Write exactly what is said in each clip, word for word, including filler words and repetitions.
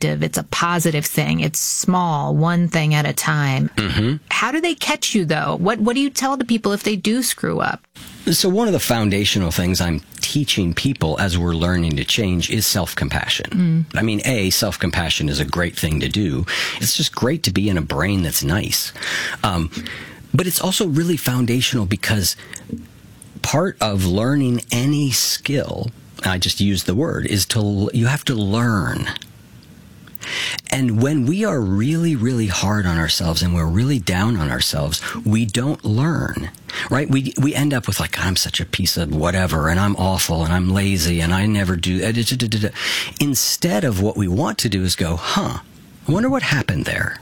proactive. It's a positive thing. It's small, one thing at a time. Mm-hmm. How do they catch you, though? What What do you tell to people if they do screw up? So one of the foundational things I'm teaching people as we're learning to change is self-compassion. Mm. I mean, A, self-compassion is a great thing to do. It's just great to be in a brain that's nice. Um, but it's also really foundational because part of learning any skill, I just used the word, is to, you have to learn. And when we are really, really hard on ourselves and we're really down on ourselves, we don't learn, right? We we end up with like, I'm such a piece of whatever, and I'm awful, and I'm lazy, and I never do. Instead of what we want to do is go, huh, I wonder what happened there.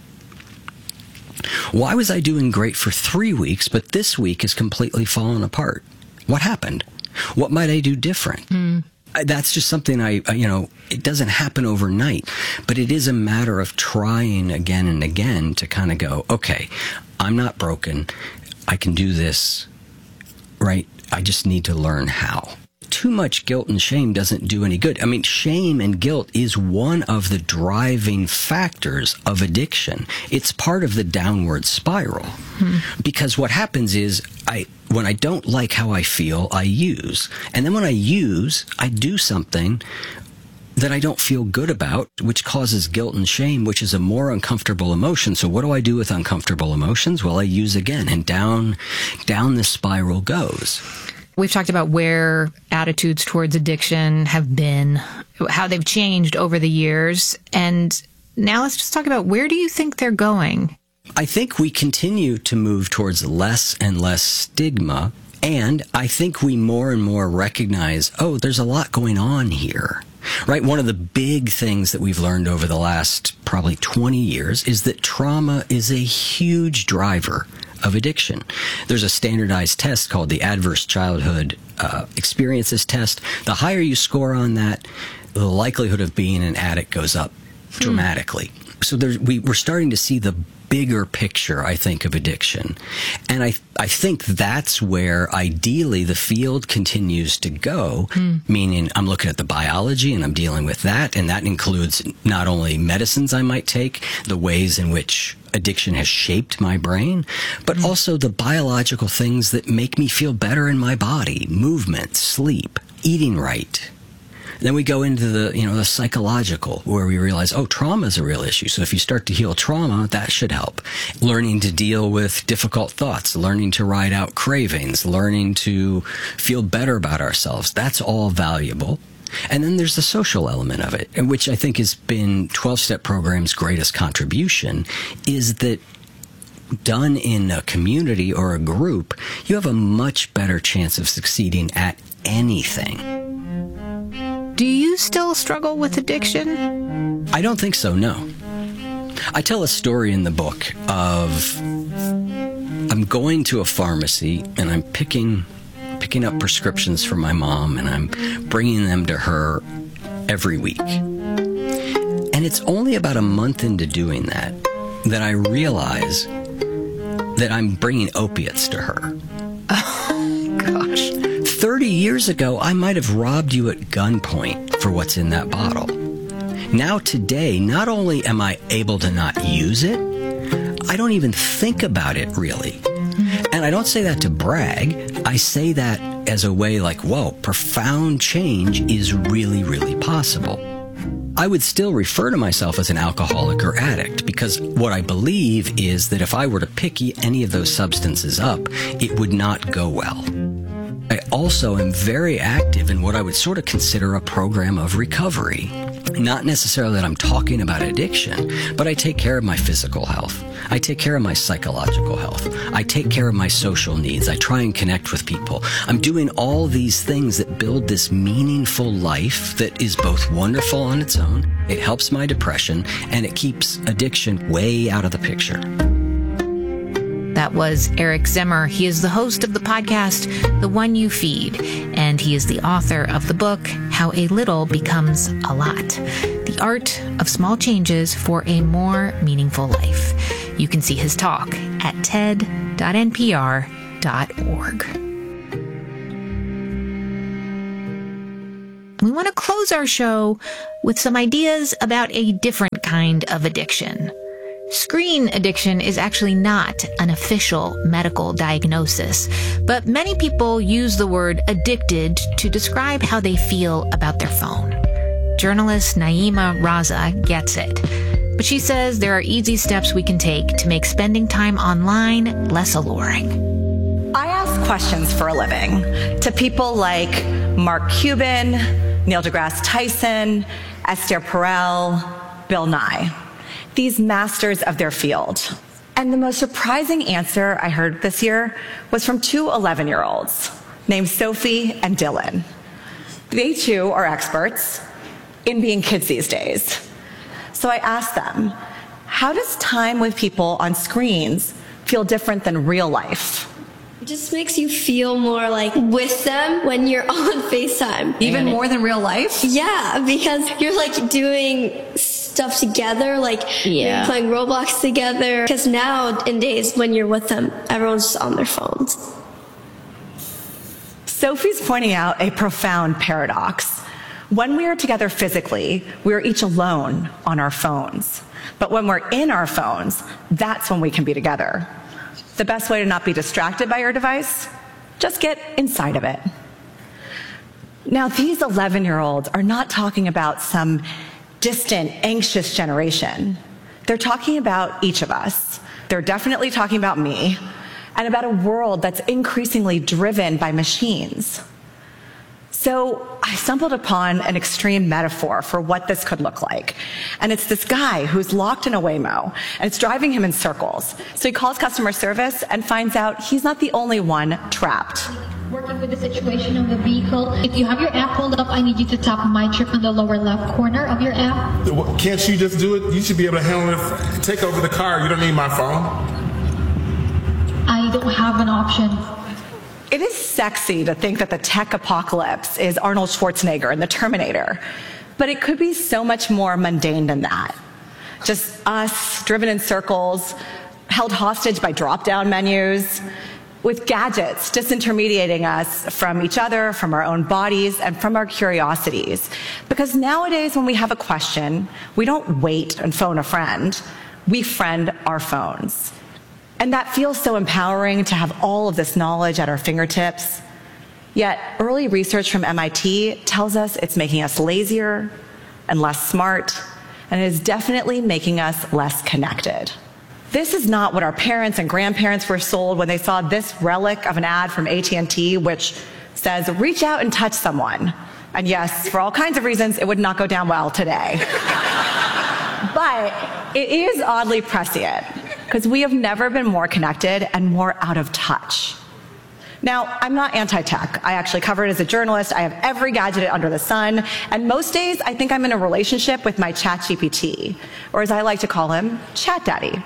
Why was I doing great for three weeks, but this week is completely fallen apart? What happened? What might I do different? Mm. That's just something I, you know, it doesn't happen overnight, but it is a matter of trying again and again to kind of go, okay, I'm not broken. I can do this, right? I just need to learn how. Too much guilt and shame doesn't do any good. I mean, shame and guilt is one of the driving factors of addiction. It's part of the downward spiral. Hmm. Because what happens is, I when I don't like how I feel, I use. And then when I use, I do something that I don't feel good about, which causes guilt and shame, which is a more uncomfortable emotion. So what do I do with uncomfortable emotions? Well, I use again, and down, down the spiral goes. We've talked about where attitudes towards addiction have been, how they've changed over the years. And now let's just talk about, where do you think they're going? I think we continue to move towards less and less stigma. And I think we more and more recognize, oh, there's a lot going on here. Right? One of the big things that we've learned over the last probably twenty years is that trauma is a huge driver of addiction. There's a standardized test called the Adverse Childhood uh, Experiences Test. The higher you score on that, the likelihood of being an addict goes up hmm. dramatically. So there's, we, we're starting to see the bigger picture, I think, of addiction. And I I think that's where ideally the field continues to go, mm. meaning I'm looking at the biology and I'm dealing with that. And that includes not only medicines I might take, the ways in which addiction has shaped my brain, but mm. also the biological things that make me feel better in my body, movement, sleep, eating right. Then we go into the, you know, the psychological, where we realize, oh, trauma is a real issue. So if you start to heal trauma, that should help. Learning to deal with difficult thoughts, learning to ride out cravings, learning to feel better about ourselves. That's all valuable. And then there's the social element of it, which I think has been twelve-step program's greatest contribution, is that done in a community or a group, you have a much better chance of succeeding at anything. Do you still struggle with addiction? I don't think so, no. I tell a story in the book of I'm going to a pharmacy and I'm picking picking up prescriptions for my mom, and I'm bringing them to her every week. And it's only about a month into doing that that I realize that I'm bringing opiates to her. Oh, gosh. thirty years ago, I might have robbed you at gunpoint for what's in that bottle. Now today, not only am I able to not use it, I don't even think about it really. And I don't say that to brag. I say that as a way like, whoa, profound change is really, really possible. I would still refer to myself as an alcoholic or addict, because what I believe is that if I were to pick any of those substances up, it would not go well. I also am very active in what I would sort of consider a program of recovery. Not necessarily that I'm talking about addiction, but I take care of my physical health. I take care of my psychological health. I take care of my social needs. I try and connect with people. I'm doing all these things that build this meaningful life that is both wonderful on its own, it helps my depression, and it keeps addiction way out of the picture. That was Eric Zemer. He is the host of the podcast, The One You Feed, and he is the author of the book, How a Little Becomes a Lot, The Art of Small Changes for a More Meaningful Life. You can see his talk at ted dot n p r dot org. We want to close our show with some ideas about a different kind of addiction. Screen addiction is actually not an official medical diagnosis, but many people use the word addicted to describe how they feel about their phone. Journalist Naima Raza gets it, but she says there are easy steps we can take to make spending time online less alluring. I ask questions for a living to people like Mark Cuban, Neil deGrasse Tyson, Esther Perel, Bill Nye. These masters of their field. And the most surprising answer I heard this year was from two eleven-year-olds named Sophie and Dylan. They too are experts in being kids these days. So I asked them, how does time with people on screens feel different than real life? It just makes you feel more like with them when you're on FaceTime. Even more than real life? Yeah, because you're like doing stuff together, like yeah. playing Roblox together. Because nowadays, when you're with them, everyone's just on their phones. Sophie's pointing out a profound paradox. When we are together physically, we are each alone on our phones. But when we're in our phones, that's when we can be together. The best way to not be distracted by your device? Just get inside of it. Now, these eleven-year-olds are not talking about some distant, anxious generation. They're talking about each of us. They're definitely talking about me, and about a world that's increasingly driven by machines. So I stumbled upon an extreme metaphor for what this could look like. And it's this guy who's locked in a Waymo, and it's driving him in circles. So he calls customer service and finds out he's not the only one trapped. Working with the situation of the vehicle. If you have your app pulled up, I need you to tap My Trip on the lower left corner of your app. Can't you just do it? You should be able to handle it. Take over the car. You don't need my phone. I don't have an option. It is sexy to think that the tech apocalypse is Arnold Schwarzenegger and the Terminator, but it could be so much more mundane than that. Just us, driven in circles, held hostage by drop-down menus, with gadgets disintermediating us from each other, from our own bodies, and from our curiosities. Because nowadays, when we have a question, we don't wait and phone a friend. We friend our phones. And that feels so empowering to have all of this knowledge at our fingertips. Yet early research from M I T tells us it's making us lazier and less smart, and it is definitely making us less connected. This is not what our parents and grandparents were sold when they saw this relic of an ad from A T and T, which says, reach out and touch someone. And yes, for all kinds of reasons, it would not go down well today. But it is oddly prescient, because we have never been more connected and more out of touch. Now, I'm not anti-tech. I actually cover it as a journalist. I have every gadget under the sun. And most days, I think I'm in a relationship with my ChatGPT, or as I like to call him, Chat Daddy.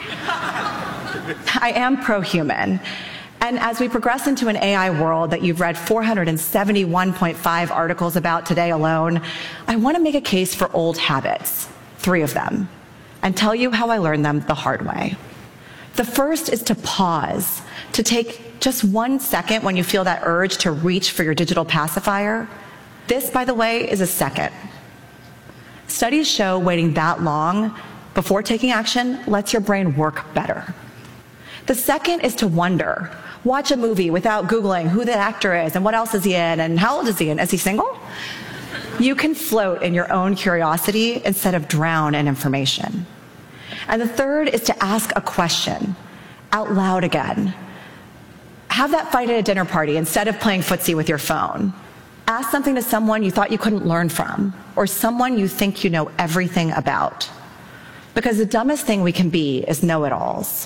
I am pro-human. And as we progress into an A I world that you've read four hundred seventy-one point five articles about today alone, I want to make a case for old habits, three of them, and tell you how I learned them the hard way. The first is to pause, to take just one second when you feel that urge to reach for your digital pacifier. This, by the way, is a second. Studies show waiting that long before taking action lets your brain work better. The second is to wonder. Watch a movie without Googling who the actor is and what else is he in and how old is he and is he single? You can float in your own curiosity instead of drown in information. And the third is to ask a question out loud again. Have that fight at a dinner party instead of playing footsie with your phone. Ask something to someone you thought you couldn't learn from, or someone you think you know everything about. Because the dumbest thing we can be is know-it-alls.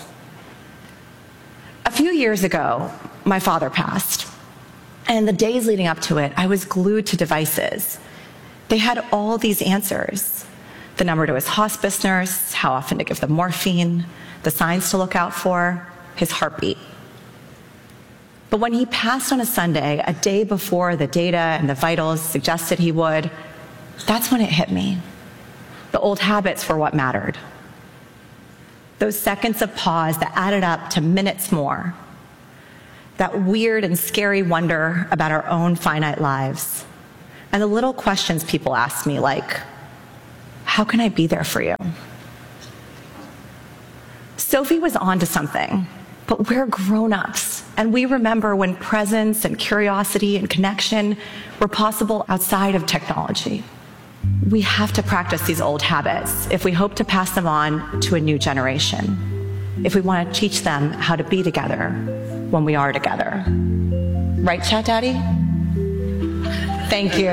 A few years ago, my father passed. And in the days leading up to it, I was glued to devices. They had all these answers. The number to his hospice nurse, how often to give them morphine, the signs to look out for, his heartbeat. But when he passed on a Sunday, a day before the data and the vitals suggested he would, that's when it hit me. The old habits were what mattered. Those seconds of pause that added up to minutes more. That weird and scary wonder about our own finite lives. And the little questions people ask me, like, how can I be there for you? Sophie was onto something, but we're grown-ups, and we remember when presence and curiosity and connection were possible outside of technology. We have to practice these old habits if we hope to pass them on to a new generation, if we want to teach them how to be together when we are together. Right, Chat Daddy? Thank you.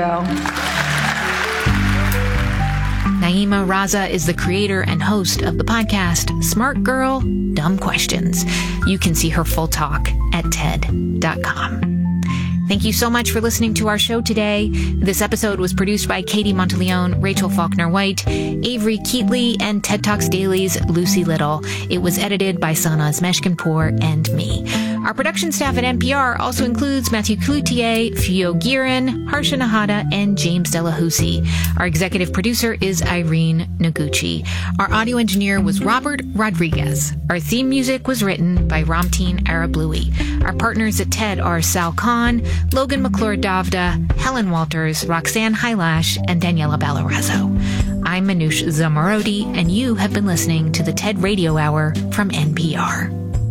Naima Raza is the creator and host of the podcast Smart Girl, Dumb Questions. You can see her full talk at T E D dot com. Thank you so much for listening to our show today. This episode was produced by Katie Monteleone, Rachel Faulkner-White, Avery Keatley, and TED Talks Daily's Lucy Little. It was edited by Sanaz Meshkinpour and me. Our production staff at N P R also includes Matthew Cloutier, Fio Girin, Harsha Nahata, and James Delahousie. Our executive producer is Irene Noguchi. Our audio engineer was Robert Rodriguez. Our theme music was written by Ramteen Arablouei. Our partners at TED are Sal Khan, Logan McClure Davda, Helen Walters, Roxanne Hylash, and Daniela Balarazzo. I'm Manoush Zomorodi, and you have been listening to the TED Radio Hour from N P R.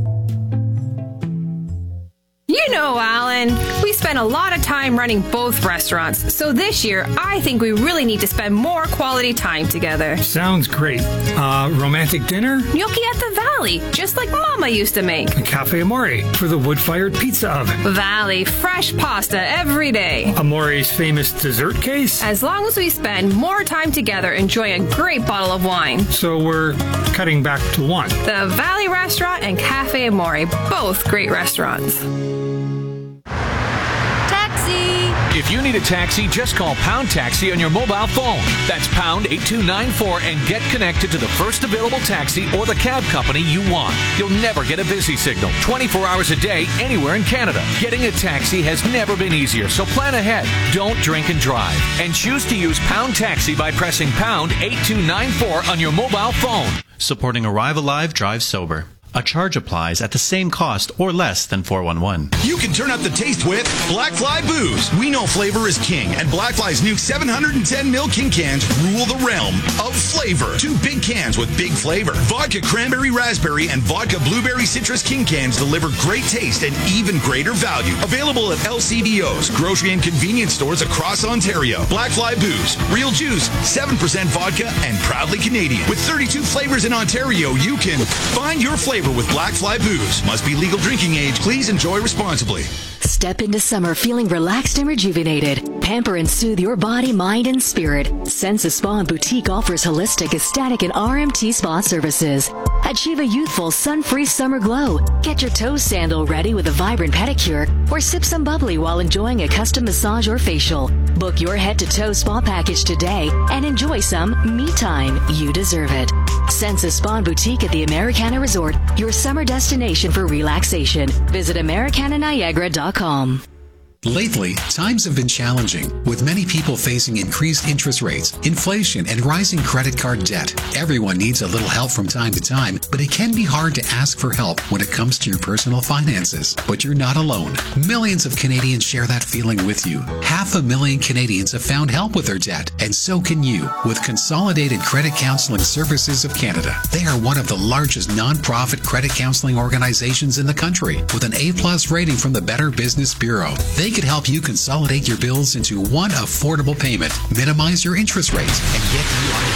You know, Alan, we spend a lot of time running both restaurants, so this year I think we really need to spend more quality time together. Sounds great. Uh, romantic dinner? Gnocchi at the Valley, just like Mama used to make. A Cafe Amore for the wood-fired pizza oven. Valley, fresh pasta every day. Amore's famous dessert case? As long as we spend more time together enjoying a great bottle of wine. So we're cutting back to one. The Valley Restaurant and Cafe Amore, both great restaurants. If you need a taxi, just call Pound Taxi on your mobile phone. That's pound eight two nine four and get connected to the first available taxi or the cab company you want. You'll never get a busy signal twenty-four hours a day anywhere in Canada. Getting a taxi has never been easier, so plan ahead. Don't drink and drive. And choose to use Pound Taxi by pressing pound eight two nine four on your mobile phone. Supporting Arrive Alive, Drive Sober. A charge applies at the same cost or less than four one one. You can turn up the taste with Black Fly Booze. We know flavor is king, and Black Fly's new seven hundred ten milliliter King cans rule the realm of flavor. Two big cans with big flavor. Vodka Cranberry Raspberry and Vodka Blueberry Citrus King cans deliver great taste and even greater value. Available at L C B Os, grocery and convenience stores across Ontario. Black Fly Booze. Real juice, seven percent vodka, and proudly Canadian. With thirty-two flavors in Ontario, you can find your flavor with Black Fly Booze. Must be legal drinking age. Please enjoy responsibly. Step into summer feeling relaxed and rejuvenated. Pamper and soothe your body, mind, and spirit. Sensa Spa and Boutique offers holistic, aesthetic, and R M T spa services. Achieve a youthful, sun-free summer glow. Get your toe sandal ready with a vibrant pedicure, or sip some bubbly while enjoying a custom massage or facial. Book your head-to-toe spa package today and enjoy some me time. You deserve it. Sensa Spa and Boutique at the Americana Resort, your summer destination for relaxation. Visit Americana Niagara dot com. Lately, times have been challenging, with many people facing increased interest rates, inflation, and rising credit card debt. Everyone needs a little help from time to time, but it can be hard to ask for help when it comes to your personal finances. But you're not alone. Millions of Canadians share that feeling with you. Half a million Canadians have found help with their debt, and so can you, with Consolidated Credit Counseling Services of Canada. They are one of the largest non-profit credit counseling organizations in the country, with an A-plus rating from the Better Business Bureau. They could help you consolidate your bills into one affordable payment, minimize your interest rates, and get you on.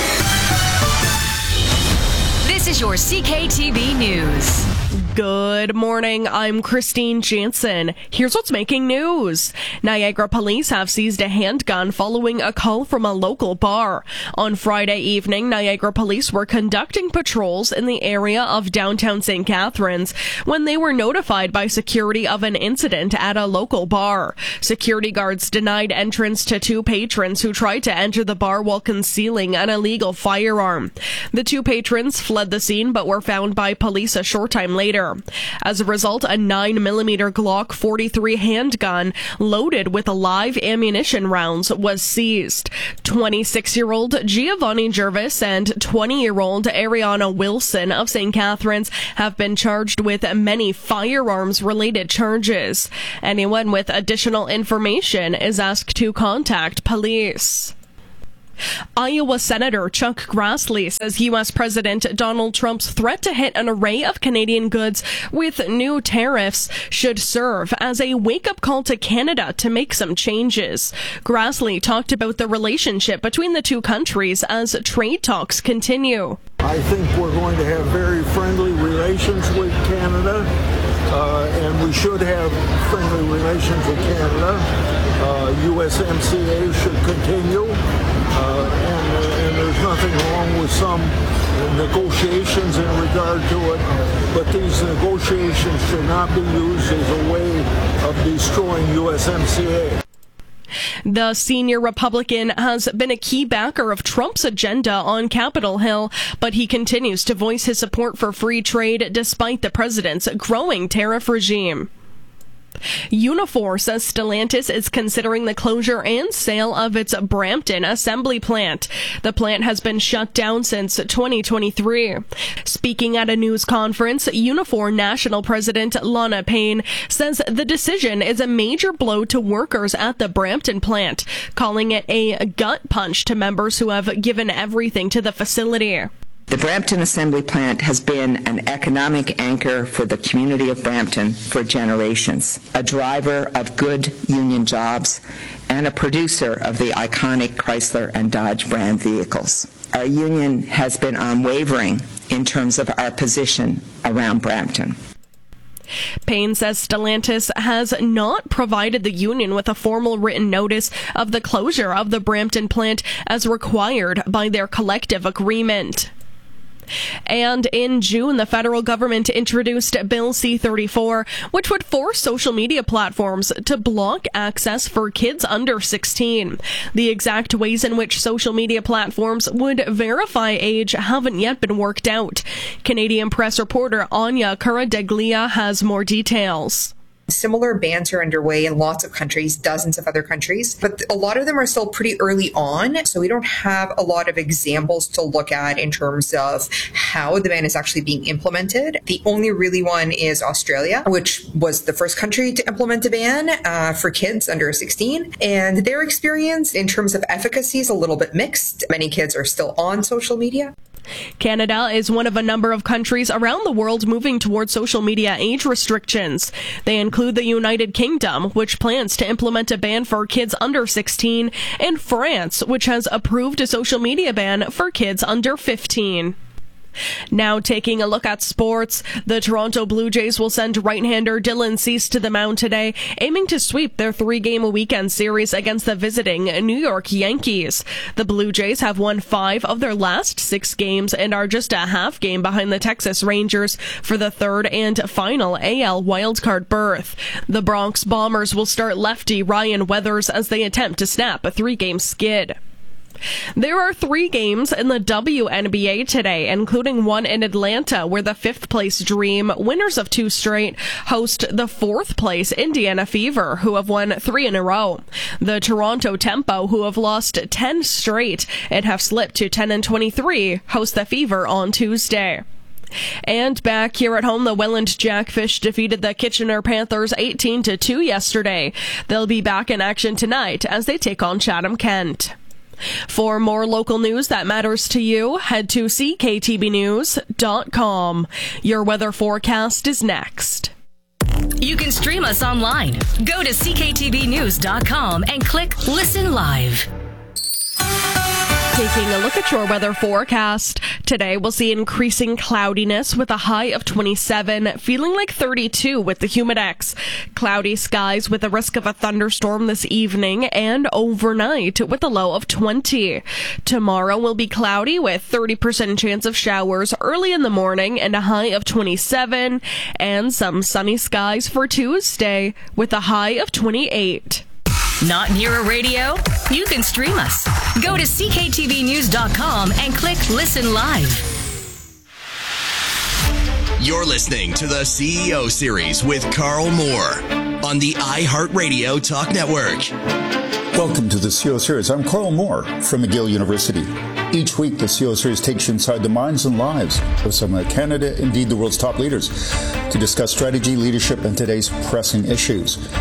This is your C K T V News. Good morning, I'm Christine Jansen. Here's what's making news. Niagara police have seized a handgun following a call from a local bar. On Friday evening, Niagara police were conducting patrols in the area of downtown Saint Catharines when they were notified by security of an incident at a local bar. Security guards denied entrance to two patrons who tried to enter the bar while concealing an illegal firearm. The two patrons fled the scene but were found by police a short time later. As a result, a nine millimeter Glock forty-three handgun loaded with live ammunition rounds was seized. twenty-six-year-old Giovanni Jervis and twenty-year-old Ariana Wilson of Saint Catharines have been charged with many firearms-related charges. Anyone with additional information is asked to contact police. Iowa Senator Chuck Grassley says U S President Donald Trump's threat to hit an array of Canadian goods with new tariffs should serve as a wake-up call to Canada to make some changes. Grassley talked about the relationship between the two countries as trade talks continue. I think we're going to have very friendly relations with Canada, uh, and we should have friendly relations with Canada. Uh, U S M C A should continue, uh, and, and there's nothing wrong with some negotiations in regard to it, but these negotiations should not be used as a way of destroying U S M C A. The senior Republican has been a key backer of Trump's agenda on Capitol Hill, but he continues to voice his support for free trade despite the president's growing tariff regime. Unifor says Stellantis is considering the closure and sale of its Brampton assembly plant. The plant has been shut down since twenty twenty-three. Speaking at a news conference, Unifor National President Lana Payne says the decision is a major blow to workers at the Brampton plant, calling it a gut punch to members who have given everything to the facility. The Brampton Assembly Plant has been an economic anchor for the community of Brampton for generations, a driver of good union jobs, and a producer of the iconic Chrysler and Dodge brand vehicles. Our union has been unwavering in terms of our position around Brampton. Payne says Stellantis has not provided the union with a formal written notice of the closure of the Brampton plant as required by their collective agreement. And in June, the federal government introduced Bill C thirty-four, which would force social media platforms to block access for kids under sixteen. The exact ways in which social media platforms would verify age haven't yet been worked out. Canadian press reporter Anya Karadeglia has more details. Similar bans are underway in lots of countries, dozens of other countries, but a lot of them are still pretty early on, so we don't have a lot of examples to look at in terms of how the ban is actually being implemented. The only really one is Australia, which was the first country to implement a ban uh, for kids under sixteen, and their experience in terms of efficacy is a little bit mixed. Many kids are still on social media. Canada is one of a number of countries around the world moving towards social media age restrictions. They include the United Kingdom, which plans to implement a ban for kids under sixteen, and France, which has approved a social media ban for kids under fifteen. Now taking a look at sports, the Toronto Blue Jays will send right-hander Dylan Cease to the mound today, aiming to sweep their three-game weekend series against the visiting New York Yankees. The Blue Jays have won five of their last six games and are just a half game behind the Texas Rangers for the third and final A L wildcard berth. The Bronx Bombers will start lefty Ryan Weathers as they attempt to snap a three-game skid. There are three games in the W N B A today, including one in Atlanta, where the fifth-place Dream, winners of two straight, host the fourth-place Indiana Fever, who have won three in a row. The Toronto Tempo, who have lost ten straight and have slipped to ten and twenty-three, host the Fever on Tuesday. And back here at home, the Welland Jackfish defeated the Kitchener Panthers eighteen to two yesterday. They'll be back in action tonight as they take on Chatham-Kent. For more local news that matters to you, head to c k t b news dot com. Your weather forecast is next. You can stream us online. Go to c k t b news dot com and click Listen Live. Taking a look at your weather forecast. Today we'll see increasing cloudiness with a high of twenty-seven, feeling like thirty-two with the humidex. Cloudy skies with a risk of a thunderstorm this evening and overnight with a low of twenty. Tomorrow will be cloudy with thirty percent chance of showers early in the morning and a high of twenty-seven, and some sunny skies for Tuesday with a high of twenty-eight. Not near a radio? You can stream us. Go to c k t v news dot com and click Listen Live. You're listening to the C E O Series with Carl Moore on the iHeartRadio Talk Network. Welcome to the C E O Series. I'm Carl Moore from McGill University. Each week, the C E O Series takes you inside the minds and lives of some of Canada, indeed the world's top leaders, to discuss strategy, leadership, and today's pressing issues.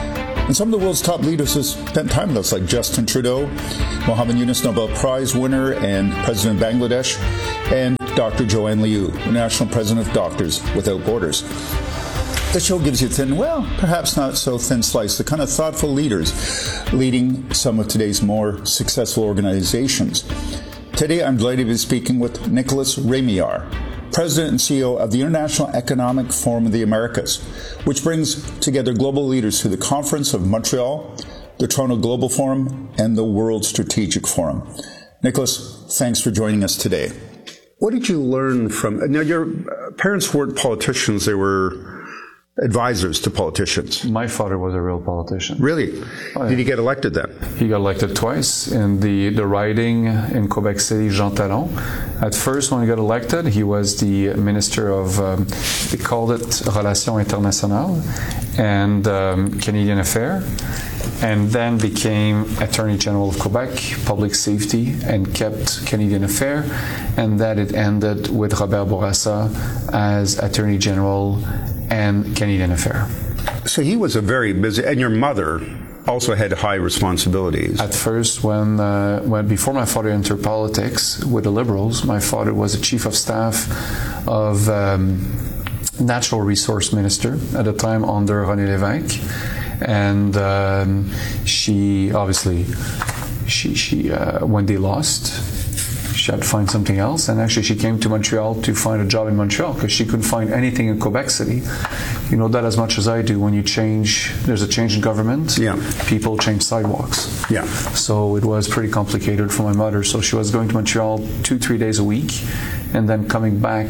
And some of the world's top leaders have spent time with us, like Justin Trudeau, Mohammed Yunus, Nobel Prize winner and President of Bangladesh, and Doctor Joanne Liu, the National President of Doctors Without Borders. The show gives you a thin, well, perhaps not so thin slice, the kind of thoughtful leaders leading some of today's more successful organizations. Today, I'm delighted to be speaking with Nicholas Rémillard, President and C E O of the International Economic Forum of the Americas, which brings together global leaders through the Conference of Montreal, the Toronto Global Forum, and the World Strategic Forum. Nicholas, thanks for joining us today. What did you learn from, now your parents weren't politicians, they were advisors to politicians. My father was a real politician. Really? Oh, yeah. Did he get elected then? He got elected twice in the, the riding in Quebec City, Jean Talon. At first, when he got elected, he was the minister of, um, they called it Relations Internationales and um, Canadian Affairs, and then became Attorney General of Quebec, Public Safety, and kept Canadian Affairs, and then it ended with Robert Bourassa as Attorney General and Canadian Affairs. So he was a very busy, and your mother also had high responsibilities. At first, when, uh, when before my father entered politics with the Liberals, my father was the chief of staff of um, Natural Resource Minister at the time under René Lévesque, and um, she obviously, she, she uh, when they lost, she had to find something else, and actually she came to Montreal to find a job in Montreal because she couldn't find anything in Quebec City. You know that as much as I do. When you change, there's a change in government, yeah. people change sidewalks. Yeah. So it was pretty complicated for my mother. So she was going to Montreal two, three days a week, and then coming back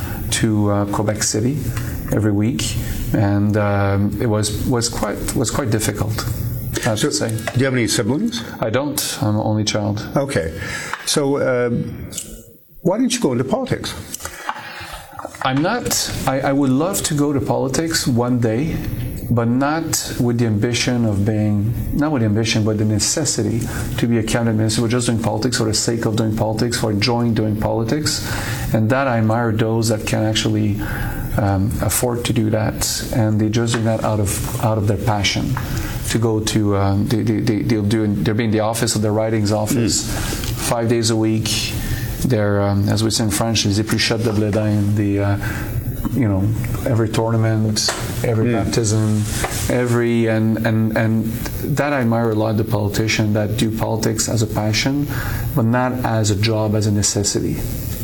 to uh, Quebec City every week, and um, it was was quite was quite difficult. I have so, to say. Do you have any siblings? I don't. I'm an only child. Okay. So, uh, why didn't you go into politics? I'm not. I, I would love to go to politics one day, but not with the ambition of being, not with the ambition, but the necessity to be a cabinet minister. We're just doing politics for the sake of doing politics, for enjoying doing politics. And that I admire those that can actually um, afford to do that. And they just do that out of out of their passion. To go to, um, they, they, they'll do, they'll be in the office of their writings office mm. five days a week. They're, um, as we say in French, les épluchettes de blé d'Inde, the, uh, you know, every tournament, every mm. baptism, every, and, and, and that I admire a lot, the politicians that do politics as a passion, but not as a job, as a necessity.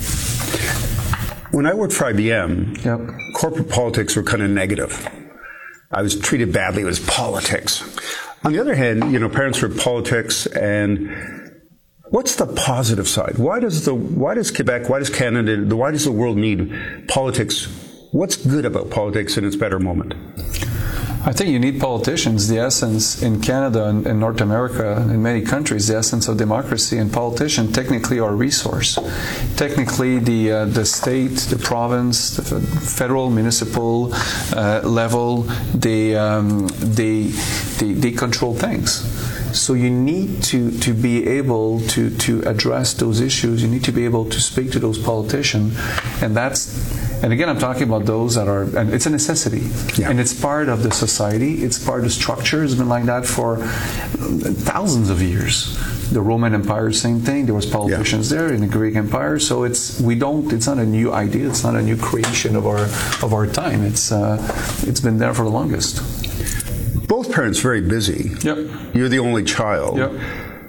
When I worked for I B M, yep. corporate politics were kind of negative. I was treated badly. It was politics. On the other hand, you know, parents were politics, and what's the positive side? Why does the why does Quebec, why does Canada, why does the world need politics? What's good about politics in its better moment? I think you need politicians. The essence in Canada and in North America, in many countries, the essence of democracy and politicians technically are a resource. Technically, the uh, the state, the province, the federal, municipal uh, level, they, um, they they they control things. So you need to, to be able to, to address those issues. You need to be able to speak to those politicians, and that's. And again, I'm talking about those that are, and it's a necessity. Yeah. And it's part of the society, it's part of the structure. It's been like that for thousands of years. The Roman Empire, same thing. There was politicians yeah. there in the Greek Empire. So it's, we don't, it's not a new idea. It's not a new creation of our, of our time. It's, uh, it's been there for the longest. Both parents very busy. Yep. You're the only child. Yep.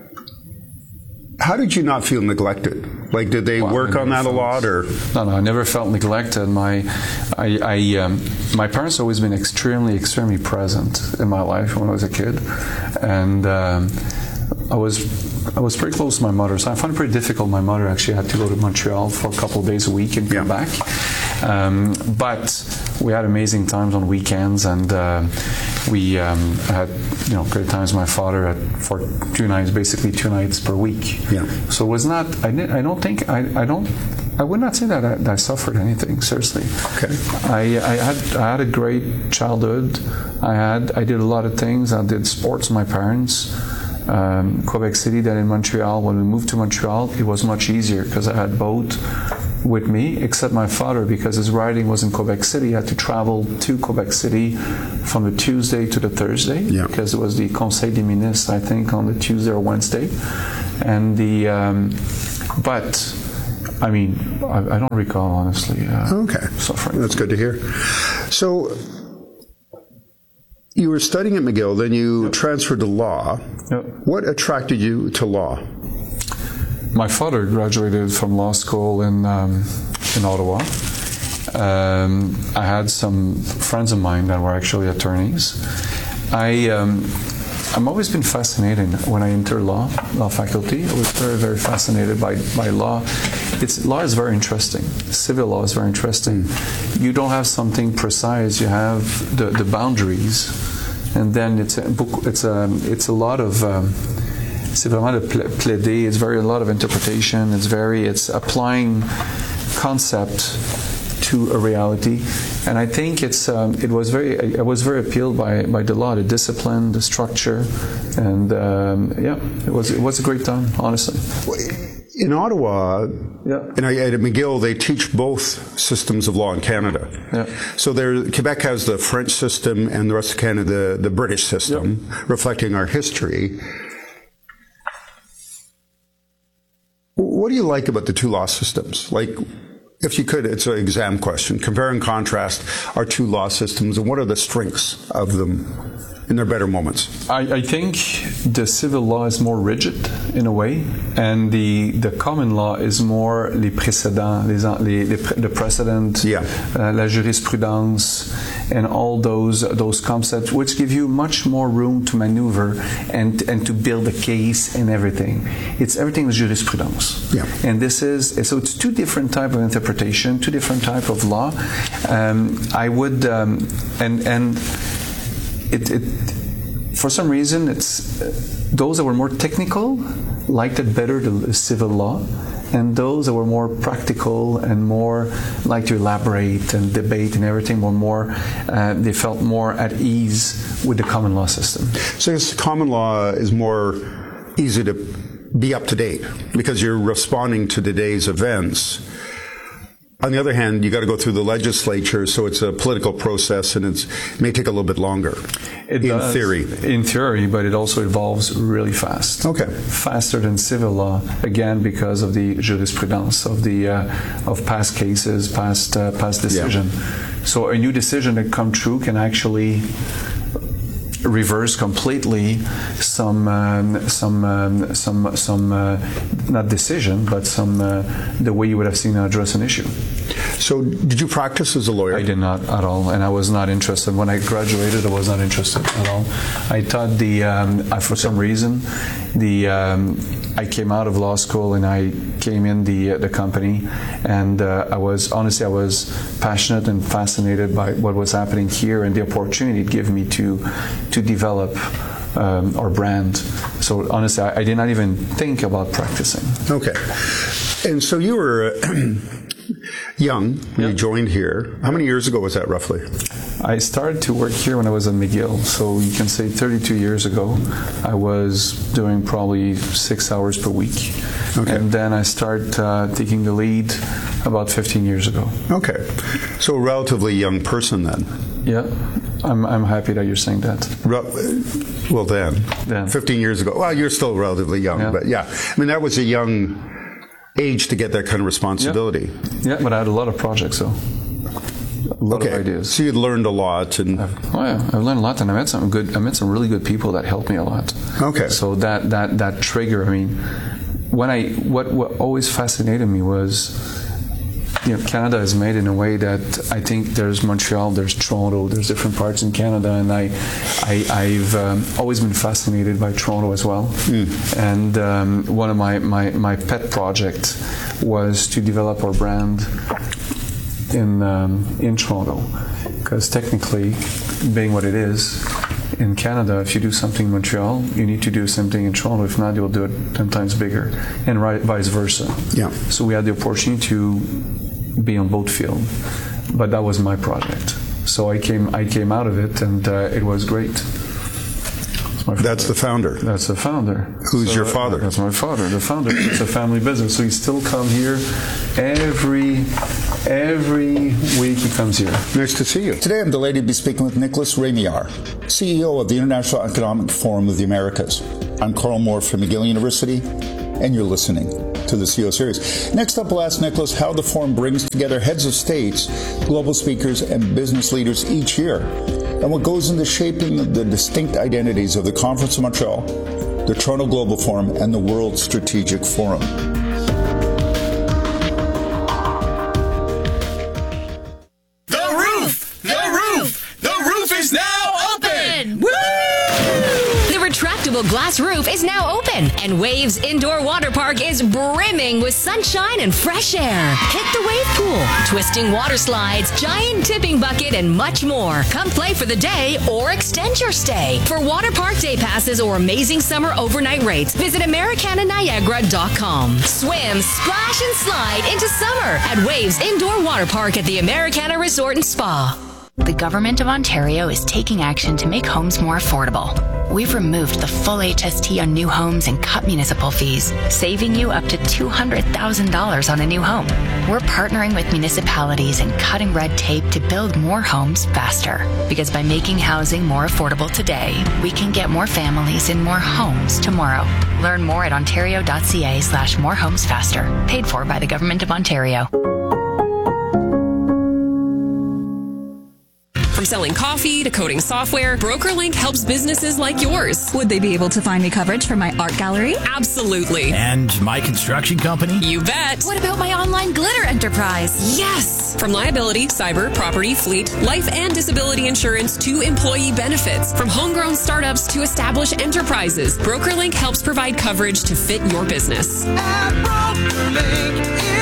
How did you not feel neglected? Like, did they well, work on that felt, a lot, or? No, no, I never felt neglected. My, I, I, um, my parents always been extremely, extremely present in my life when I was a kid, and um, I was, I was pretty close to my mother. So I found it pretty difficult. My mother actually had to go to Montreal for a couple of days a week and come yeah. back, um, but we had amazing times on weekends, and uh, we um, had you know great times with my father at, for two nights, basically two nights per week. Yeah. So it was not. I, I don't think. I, I don't. I would not say that I, that I suffered anything. Seriously. Okay. I, I had I had a great childhood. I had I did a lot of things. I did sports with my parents. Um, Quebec City, then in Montreal. When we moved to Montreal, it was much easier because I had both with me, except my father, because his riding was in Quebec City. He had to travel to Quebec City from the Tuesday to the Thursday, yeah. because it was the Conseil des Ministres, I think, on the Tuesday or Wednesday. And the, um, but, I mean, I, I don't recall, honestly, uh, okay. suffering. That's good to hear. So, you were studying at McGill, then you yep. transferred to law. Yep. What attracted you to law? My father graduated from law school in um, in Ottawa. Um, I had some friends of mine that were actually attorneys. I um, I'm always been fascinated when I entered law law faculty. I was very very fascinated by by law. It's law is very interesting. Civil law is very interesting. Mm. You don't have something precise. You have the, the boundaries, and then it's a book. It's a it's a lot of. Um, C'est vraiment le plaider. It's very a lot of interpretation. It's very it's applying concept to a reality, and I think it's um, it was very I was very appealed by by the law, the discipline, the structure, and um, yeah, it was it was a great time, honestly. In Ottawa, yeah. and at McGill, they teach both systems of law in Canada. Yeah. So there, Quebec has the French system, and the rest of Canada the, the British system, yeah. reflecting our history. What do you like about the two law systems? Like, if you could, it's an exam question. Compare and contrast our two law systems, and what are the strengths of them in their better moments? I, I think the civil law is more rigid in a way, and the the common law is more les précédents, les, les, les the precedent, yeah. uh, la jurisprudence, and all those those concepts, which give you much more room to maneuver and and to build a case and everything. It's everything is jurisprudence, yeah. and this is so it's two different type of interpretation, two different type of law. Um, I would um, and and. It, it, for some reason, it's uh, those that were more technical liked it better, the civil law, and those that were more practical and more like to elaborate and debate and everything were more, uh, they felt more at ease with the common law system. So yes, common law is more easy to be up to date because you're responding to today's events. On the other hand, you got to go through the legislature, so it's a political process, and it's, it may take a little bit longer. It in does, theory. In theory, but it also evolves really fast. Okay. Faster than civil law, again because of the jurisprudence of the uh, of past cases, past uh, past decision. Yeah. So a new decision that come true can actually reverse completely some um, some um, some some uh, not decision, but some uh, the way you would have seen address an issue. So, did you practice as a lawyer? I did not at all, and I was not interested. When I graduated, I was not interested at all. I thought the um, I, for some reason the um, I came out of law school and I came in the uh, the company, and uh, I was honestly I was passionate and fascinated by what was happening here and the opportunity it gave me to to develop um, our brand. So honestly, I, I did not even think about practicing. Okay, and so you were young when yeah. you joined here. How many years ago was that, roughly? I started to work here when I was at McGill, so you can say thirty-two years ago. I was doing probably six hours per week. Okay. And then I started uh, taking the lead about fifteen years ago. Okay. So a relatively young person then. Yeah. I'm I'm happy that you're saying that. Well then, then. fifteen years ago. Well, you're still relatively young, yeah. but yeah. I mean, that was a young age to get that kind of responsibility. Yeah, yeah, but I had a lot of projects, though. A lot okay. of ideas. So you'd learned a lot, and I've, oh yeah, I've learned a lot, and I met some good. I met some really good people that helped me a lot. Okay. So that that that trigger. I mean, when I what what always fascinated me was, you know, Canada is made in a way that I think there's Montreal, there's Toronto, there's different parts in Canada, and I, I I've um, always been fascinated by Toronto as well. Mm. And um, one of my, my my pet project was to develop our brand in um, in Toronto, because technically, being what it is, in Canada, if you do something in Montreal, you need to do something in Toronto. If not, you'll do it ten times bigger, and right, vice versa. Yeah. So we had the opportunity to be on both fields, but that was my project. So I came I came out of it, and uh, it was great. my father. That's the founder. That's the founder. Who's so, your father? That's my father. The founder. It's a family business. So he still come here every every week. He comes here. Nice to see you. Today I'm delighted to be speaking with Nicholas Rémillard, C E O of the International Economic Forum of the Americas. I'm Carl Moore from McGill University, and you're listening to the C E O Series. Next up, we'll ask Nicholas how the forum brings together heads of states, global speakers, and business leaders each year, and what goes into shaping the distinct identities of the Conference of Montreal, the Toronto Global Forum, and the World Strategic Forum. The roof! The roof! The roof is now open! Woo! The retractable glass roof is now open, and Waves Indoor Water Park is brimming with sunshine and fresh air. Hit the wave pool, twisting water slides, giant tipping bucket, and much more. Come play for the day or extend your stay. For water park day passes or amazing summer overnight rates, visit Americana Niagara dot com. Swim, splash, and slide into summer at Waves Indoor Water Park at the Americana Resort and Spa. The Government of Ontario is taking action to make homes more affordable. We've removed the full H S T on new homes and cut municipal fees, saving you up to two hundred thousand dollars on a new home. We're partnering with municipalities and cutting red tape to build more homes faster. Because by making housing more affordable today, we can get more families in more homes tomorrow. Learn more at ontario.ca slash more homes faster. Paid for by the Government of Ontario. From selling coffee to coding software, BrokerLink helps businesses like yours. Would they be able to find me coverage for my art gallery? Absolutely. And my construction company? You bet. What about my online glitter enterprise? Yes. From liability, cyber, property, fleet, life and disability insurance to employee benefits. From homegrown startups to established enterprises, BrokerLink helps provide coverage to fit your business. At BrokerLink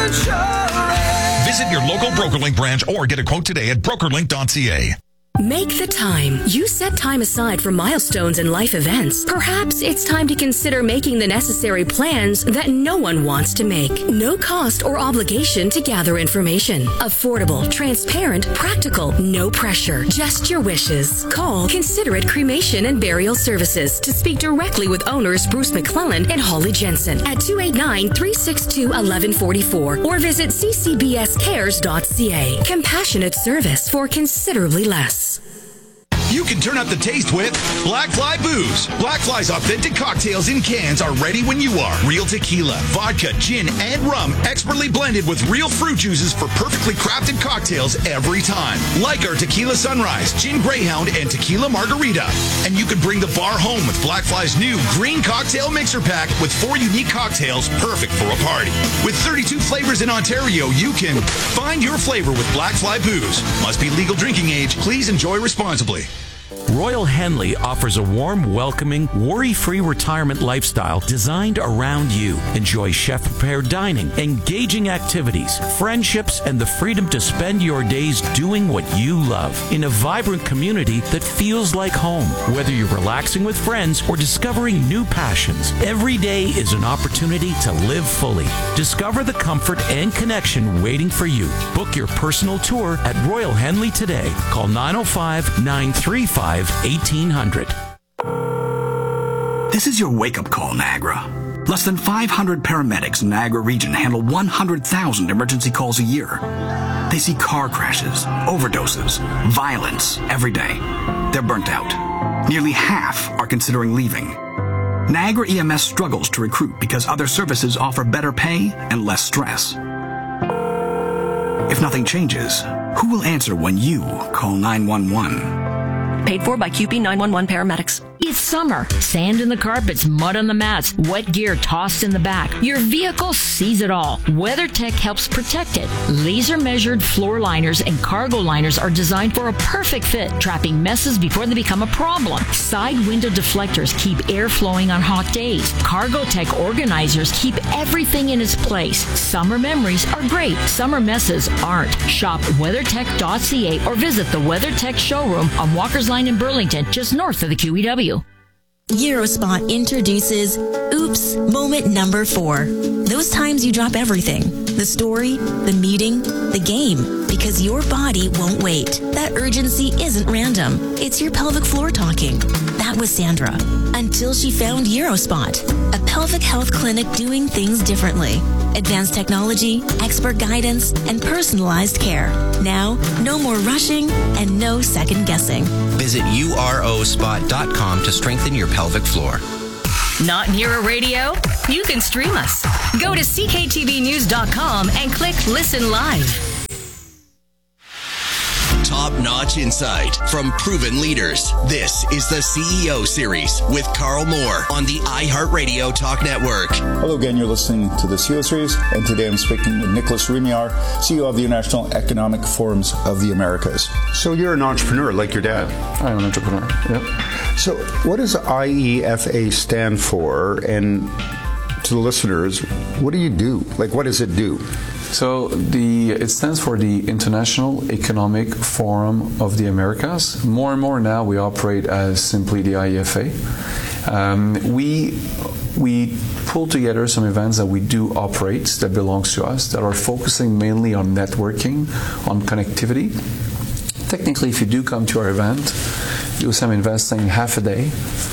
Insurance. Visit your local BrokerLink branch or get a quote today at brokerlink dot c a. Make the time. You set time aside for milestones and life events. Perhaps it's time to consider making the necessary plans that no one wants to make. No cost or obligation to gather information. Affordable, transparent, practical, no pressure. Just your wishes. Call Considerate Cremation and Burial Services to speak directly with owners Bruce McClellan and Holly Jensen at two eight nine, three six two, one one four four or visit c c b s cares dot c a. Compassionate service for considerably less. You can turn up the taste with Black Fly Booze. Black Fly's authentic cocktails in cans are ready when you are. Real tequila, vodka, gin, and rum expertly blended with real fruit juices for perfectly crafted cocktails every time. Like our Tequila Sunrise, Gin Greyhound, and Tequila Margarita. And you can bring the bar home with Black Fly's new Green Cocktail Mixer Pack with four unique cocktails perfect for a party. With thirty-two flavors in Ontario, you can find your flavor with Black Fly Booze. Must be legal drinking age. Please enjoy responsibly. Royal Henley offers a warm, welcoming, worry-free retirement lifestyle designed around you. Enjoy chef-prepared dining, engaging activities, friendships, and the freedom to spend your days doing what you love in a vibrant community that feels like home. Whether you're relaxing with friends or discovering new passions, every day is an opportunity to live fully. Discover the comfort and connection waiting for you. Book your personal tour at Royal Henley today. Call nine oh five, nine three five, eighteen hundred. This is your wake-up call, Niagara. Less than five hundred paramedics in Niagara region handle one hundred thousand emergency calls a year. They see car crashes, overdoses, violence every day. They're burnt out. Nearly half are considering leaving. Niagara E M S struggles to recruit because other services offer better pay and less stress. If nothing changes, who will answer when you call nine one one? Paid for by Q P nine one one paramedics. It's summer. Sand in the carpets, mud on the mats, wet gear tossed in the back. Your vehicle sees it all. WeatherTech helps protect it. Laser-measured floor liners and cargo liners are designed for a perfect fit, trapping messes before they become a problem. Side window deflectors keep air flowing on hot days. CargoTech organizers keep everything in its place. Summer memories are great. Summer messes aren't. Shop weathertech dot c a or visit the WeatherTech showroom on Walker's Line in Burlington, just north of the Q E W. Eurospot introduces Oops Moment Number Four. Those times you drop everything. The story, the meeting, the the game because your body won't wait. That urgency isn't random. It's your pelvic floor talking. That was Sandra. Until she found Eurospot, a pelvic health clinic doing things differently. Advanced technology, expert guidance, and personalized care. Now, no more rushing and no second guessing. Visit U R O spot dot com to strengthen your pelvic floor. Not near a radio? You can stream us. Go to C K T V news dot com and click Listen Live. Top-notch insight from proven leaders. This is the C E O Series with Carl Moore on the iHeartRadio Talk Network. Hello again, you're listening to the C E O Series, and today I'm speaking with Nicholas Rémillard, C E O of the International Economic Forums of the Americas. So you're an entrepreneur like your dad? I'm an entrepreneur, yep. So what does I E F A stand for? And to the listeners, what do you do? Like, what does it do? So the it stands for the International Economic Forum of the Americas. More and more now we operate as simply the I E F A. Um, we we pull together some events that we do operate that belongs to us that are focusing mainly on networking, on connectivity. Technically, if you do come to our event, do some investing half a day.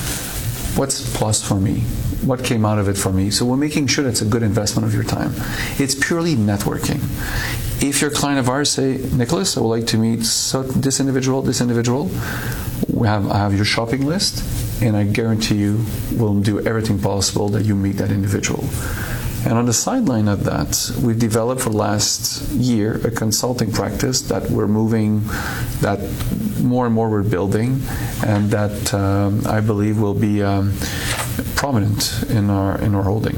What's plus for me? What came out of it for me? So we're making sure it's a good investment of your time. It's purely networking. If you're a client of ours, say, Nicholas, I would like to meet so this individual, this individual. We have, I have your shopping list, and I guarantee you we'll do everything possible that you meet that individual. And on the sideline of that, we've developed for the last year a consulting practice that we're moving, that more and more we're building, and that um, I believe will be um, prominent in our in our holding.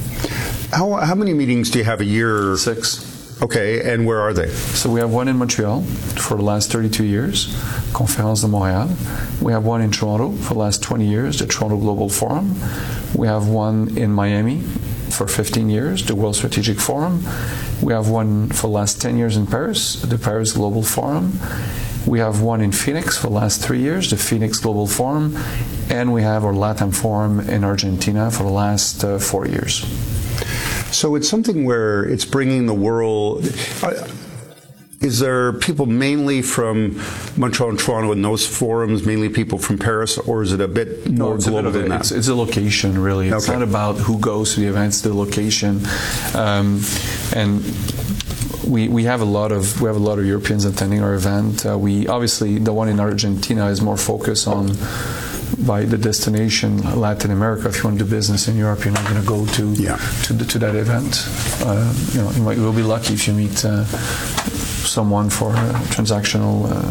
How how many meetings do you have a year? Six. Okay, and where are they? So we have one in Montreal for the last thirty-two years, Conférence de Montréal. We have one in Toronto for the last twenty years, the Toronto Global Forum. We have one in Miami for fifteen years, the World Strategic Forum. We have one for the last ten years in Paris, the Paris Global Forum. We have one in Phoenix for the last three years, the Phoenix Global Forum. And we have our LATAM Forum in Argentina for the last uh, four years. So it's something where it's bringing the world... Uh, is there people mainly from Montreal and Toronto in those forums, mainly people from Paris, or is it a bit more no, global than that? It's, it's a location, really. It's okay. not about who goes to the events, the location. Um, and we we have a lot of we have a lot of Europeans attending our event. Uh, we obviously the one in Argentina is more focused on by the destination Latin America. If you want to do business in Europe, you're not going to go to yeah. to, the, to that event. Uh, you know, you might, you'll be lucky if you meet uh, someone for a transactional uh,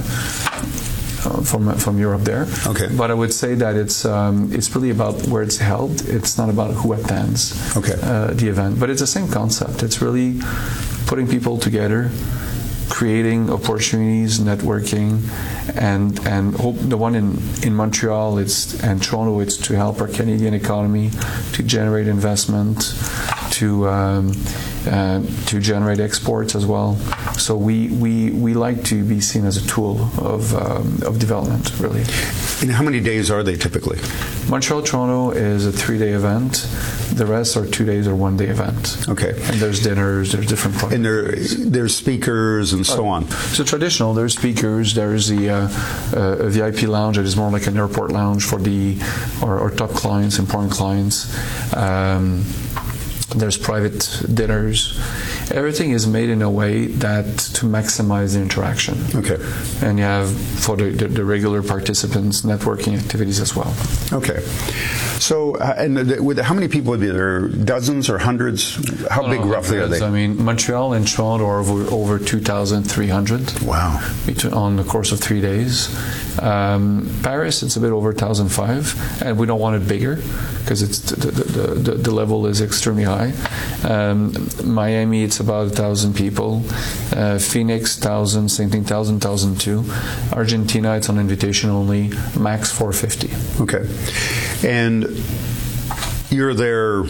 uh, from from Europe there. Okay. But I would say that it's um, it's really about where it's held. It's not about who attends okay. uh, the event. But it's the same concept. It's really putting people together, creating opportunities, networking, and and hope the one in, in Montreal it's and Toronto it's to help our Canadian economy to generate investment, to um, uh, to generate exports as well. So we, we we like to be seen as a tool of um, of development, really. And how many days are they typically? Montreal, Toronto is a three-day event. The rest are two days or one-day event. Okay. And there's dinners, there's different programs. And there, there's speakers and so on. So traditional, there's speakers, there's the uh, uh, a V I P lounge that is more like an airport lounge for the our, our top clients, important clients. Um, there's private dinners. Everything is made in a way that to maximize the interaction. Okay. And you have for the, the, the regular participants networking activities as well. Okay. So, uh, and the, with how many people would be there? Dozens or hundreds? How no, big no, roughly hundreds. are they? I mean, Montreal and Toronto are over, over two thousand three hundred. Wow. Between, on the course of three days. Um, Paris, it's a bit over one thousand five, and we don't want it bigger because it's the, the, the, the level is extremely high. Um, Miami, it's about one thousand people. Uh, Phoenix, one thousand, same thing, one thousand, one thousand two. Argentina, it's on invitation only, max four hundred fifty. Okay. And you're there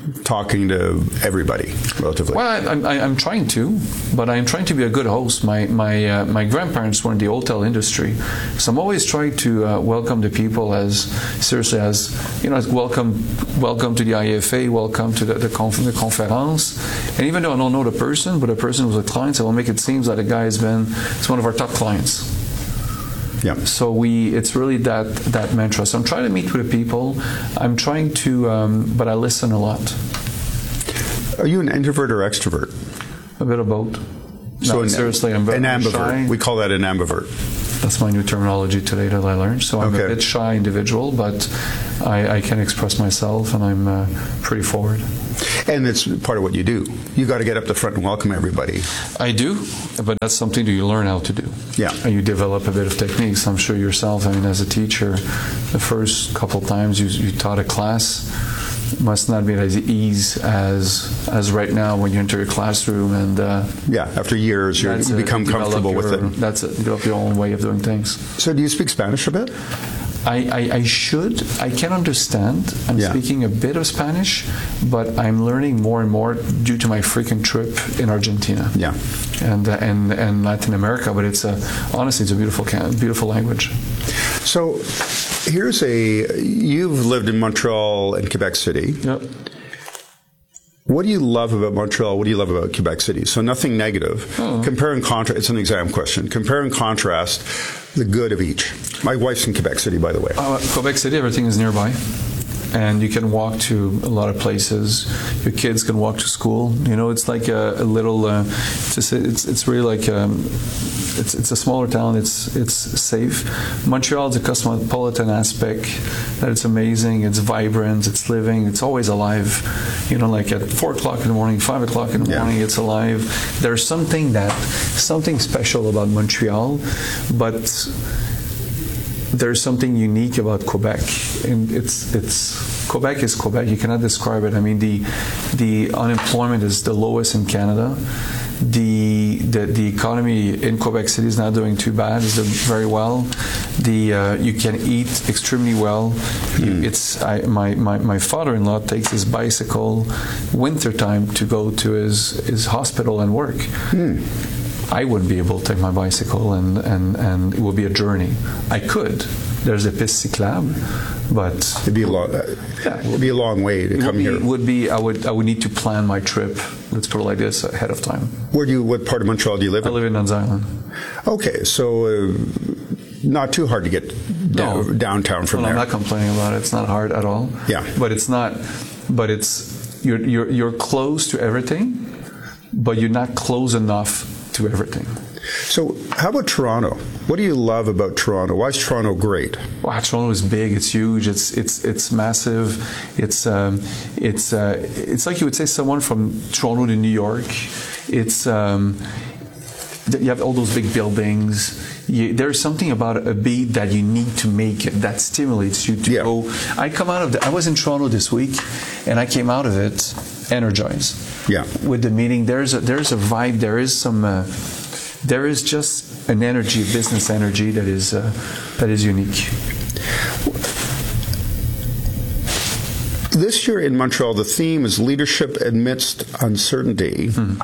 talking to everybody, relatively. Well, I, I, I'm trying to, but I'm trying to be a good host. My my uh, my grandparents were in the hotel industry, so I'm always trying to uh, welcome the people as seriously as, you know, as welcome welcome to the I F A, welcome to the the, conf- the conference. And even though I don't know the person, but the person was a client, so I will make it seem that the guy has been, it's one of our top clients. Yeah. So we, it's really that that mantra. So I'm trying to meet with the people. I'm trying to, um, but I listen a lot. Are you an introvert or extrovert? A bit of both. So no, an, seriously, I'm very an ambivert. shy. We call that an ambivert. That's my new terminology today that I learned. So I'm okay. a bit shy individual, but I, I can express myself, and I'm uh, pretty forward. And it's part of what you do. You got to get up the front and welcome everybody. I do, but that's something that you learn how to do. Yeah. And you develop a bit of techniques. I'm sure yourself, I mean, as a teacher, the first couple of times you, you taught a class, must not be as easy as as right now when you enter a classroom and uh, yeah, after years you a, become you comfortable your, with it. That's it. You develop your own way of doing things. So, do you speak Spanish a bit? I, I, I should. I can understand. I'm yeah. speaking a bit of Spanish, but I'm learning more and more due to my frequent trip in Argentina. Yeah, and uh, and and Latin America. But it's a honestly, it's a beautiful, beautiful language. So. Here's a, you've lived in Montreal and Quebec City. Yep. What do you love about Montreal? What do you love about Quebec City? So nothing negative. Oh. Compare and contrast, it's an exam question. Compare and contrast the good of each. My wife's in Quebec City, by the way. Uh, Quebec City, everything is nearby. And you can walk to a lot of places. Your kids can walk to school. You know, it's like a, a little. Uh, it's, a, it's it's really like um, it's it's a smaller town. It's it's safe. Montreal is a cosmopolitan aspect that it's amazing. It's vibrant. It's living. It's always alive. You know, like at four o'clock in the morning, five o'clock in the yeah. morning, it's alive. There's something that something special about Montreal, but there's something unique about Quebec, and it's it's Quebec is Quebec. You cannot describe it. I mean, the the unemployment is the lowest in Canada. The the, the economy in Quebec City is not doing too bad. It's doing very well. The uh, you can eat extremely well. Mm. It's I, my, my my father-in-law takes his bicycle wintertime to go to his his hospital and work. Mm. I wouldn't be able to take my bicycle, and, and, and it would be a journey. I could. There's a piste cyclable, but it'd be a long, yeah, it'd be a long way to come be, here. Would be. I would. I would need to plan my trip. Let's put it like this, ahead of time. Where do you? What part of Montreal do you live in? I live in Nuns Island. Okay, so uh, not too hard to get down, no. downtown from well, there. I'm not complaining about it. It's not hard at all. Yeah, but it's not. But it's you're you're you're close to everything, but you're not close enough to everything. So how about Toronto? What do you love about Toronto? Why is Toronto great? Wow, Toronto is big. It's huge. It's it's it's massive. It's um, it's uh, it's like you would say someone from Toronto to New York. It's um, you have all those big buildings. You, there's something about a beat that you need to make it that stimulates you to yeah. go. I come out of the, I was in Toronto this week, and I came out of it energized. Yeah. With the meeting, there's a, there's a vibe. There is some. Uh, there is just an energy, business energy that is uh, that is unique. This year in Montreal, the theme is leadership amidst uncertainty. Mm-hmm.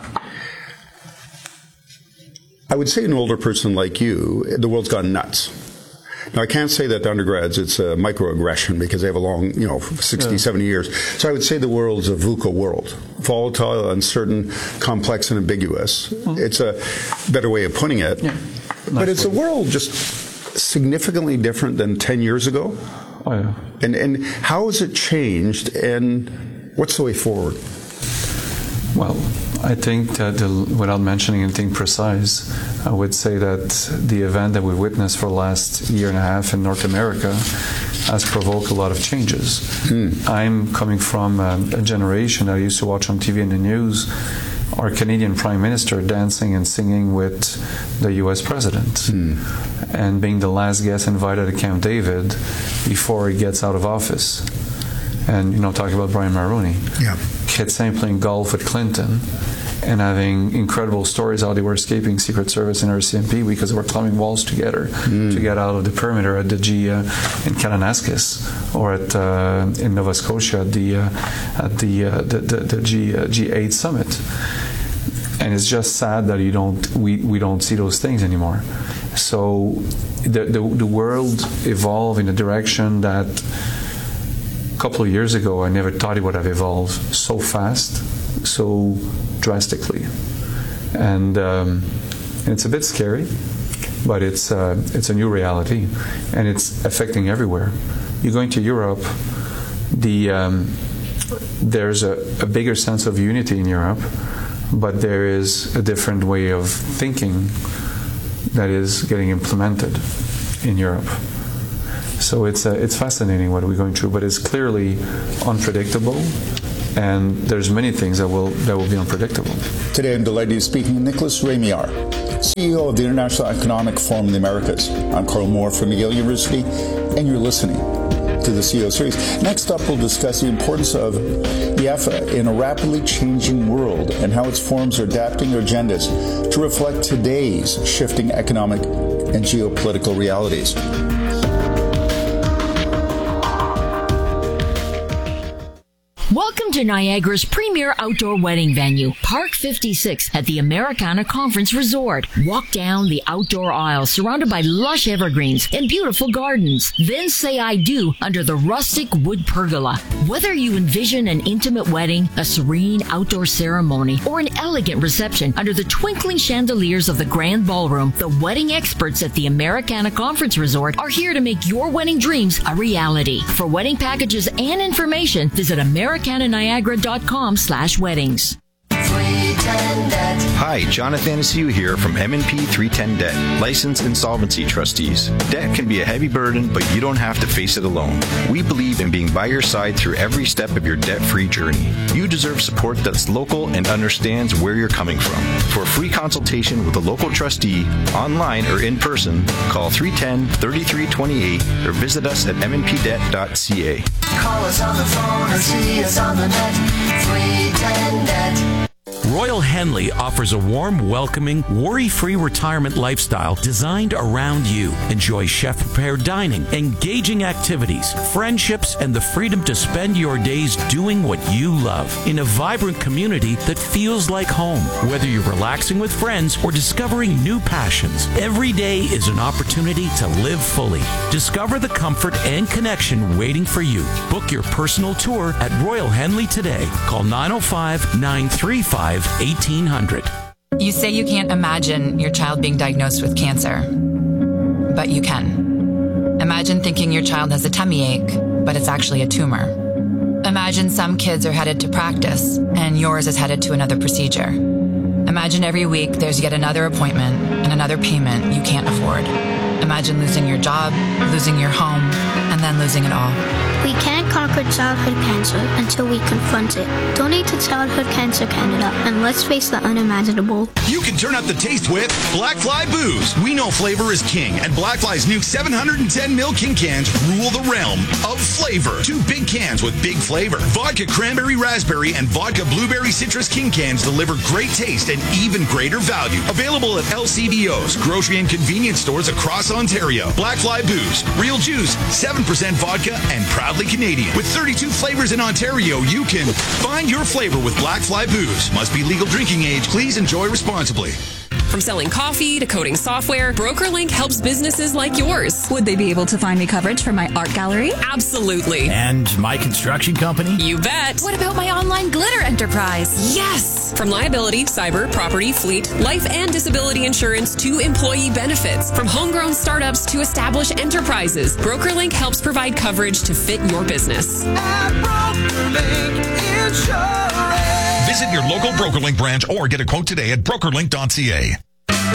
I would say an older person like you, the world's gone nuts. Now, I can't say that to undergrads it's a microaggression because they have a long, you know, sixty, yeah. seventy years. So I would say the world's a VUCA world. Volatile, uncertain, complex, and ambiguous. Mm-hmm. It's a better way of putting it. Yeah. But it's a world just significantly different than ten years ago. Oh, yeah. And, and how has it changed, and what's the way forward? Well, I think that the, without mentioning anything precise, I would say that the event that we witnessed for the last year and a half in North America has provoked a lot of changes. Mm. I'm coming from a, a generation that I used to watch on T V and the news our Canadian Prime Minister dancing and singing with the U S President mm. and being the last guest invited to Camp David before he gets out of office. And, you know, talking about Brian Mulroney. Yeah. Kid Saint playing golf with Clinton. and having incredible stories how they were escaping Secret Service and R C M P because they were climbing walls together mm. to get out of the perimeter at the G uh, in Kananaskis or at uh, in Nova Scotia at the uh, at the, uh, the the the G uh, G eight summit. And it's just sad that you don't we, we don't see those things anymore. So the, the the world evolved in a direction that a couple of years ago I never thought it would have evolved so fast, so drastically, and, um, and it's a bit scary, but it's uh, it's a new reality, and it's affecting everywhere. You're going to Europe, the um, there's a, a bigger sense of unity in Europe, but there is a different way of thinking that is getting implemented in Europe. So it's uh, it's fascinating what we're going through, but it's clearly unpredictable, and there's many things that will that will be unpredictable. Today I'm delighted to be speaking with Nicholas Rémillard, C E O of the International Economic Forum of the Americas. I'm Carl Moore from McGill University, and you're listening to the C E O series. Next up, we'll discuss the importance of the F A in a rapidly changing world and how its forums are adapting their agendas to reflect today's shifting economic and geopolitical realities. Welcome to Niagara's premier outdoor wedding venue, Park fifty-six at the Americana Conference Resort. Walk down the outdoor aisle surrounded by lush evergreens and beautiful gardens. Then say I do under the rustic wood pergola. Whether you envision an intimate wedding, a serene outdoor ceremony, or an elegant reception under the twinkling chandeliers of the Grand Ballroom, the wedding experts at the Americana Conference Resort are here to make your wedding dreams a reality. For wedding packages and information, visit Americana Niagara dot com slash weddings. Hi, Jonathan Asiu here from M and P three ten Debt, licensed insolvency trustees. Debt can be a heavy burden, but you don't have to face it alone. We believe in being by your side through every step of your debt-free journey. You deserve support that's local and understands where you're coming from. For a free consultation with a local trustee, online or in person, call three one zero, three three two eight or visit us at m n p debt dot c a. Call us on the phone or see us on the net. three ten Debt. Royal Henley offers a warm, welcoming, worry-free retirement lifestyle designed around you. Enjoy chef-prepared dining, engaging activities, friendships, and the freedom to spend your days doing what you love in a vibrant community that feels like home. Whether you're relaxing with friends or discovering new passions, every day is an opportunity to live fully. Discover the comfort and connection waiting for you. Book your personal tour at Royal Henley today. Call nine oh five, nine three five, eighteen hundred. You say you can't imagine your child being diagnosed with cancer, but you can. Imagine thinking your child has a tummy ache, but it's actually a tumor. Imagine some kids are headed to practice, and yours is headed to another procedure. Imagine every week there's yet another appointment and another payment you can't afford. Imagine losing your job, losing your home, and then losing it all. We can't conquer childhood cancer until we confront it. Donate to Childhood Cancer Canada, and let's face the unimaginable. You can turn up the taste with Black Fly Booze. We know flavor is king, and Black Fly's new seven hundred ten milliliter King cans rule the realm of flavor. Two big cans with big flavor. Vodka Cranberry Raspberry and Vodka Blueberry Citrus King cans deliver great taste and even greater value. Available at L C B Os, grocery and convenience stores across Ontario. Black Fly Booze. Real juice, seven percent vodka, and proudly Canadian. With thirty-two flavors in Ontario, you can find your flavor with Black Fly Booze. Must be legal drinking age. Please enjoy responsibly. From selling coffee to coding software, BrokerLink helps businesses like yours. Would they be able to find me coverage for my art gallery? Absolutely. And my construction company? You bet. What about my online glitter enterprise? Yes! From liability, cyber, property, fleet, life and disability insurance to employee benefits. From homegrown startups to established enterprises, BrokerLink helps provide coverage to fit your business. At BrokerLink Insurance. Visit your local BrokerLink branch or get a quote today at broker link dot c a.